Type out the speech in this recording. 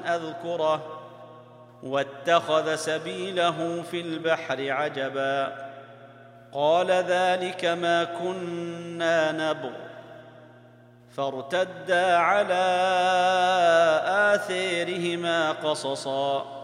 أذكره واتخذ سبيله في البحر عجبا قال ذلك ما كنا نبغ فارتدا على آثارهما قصصا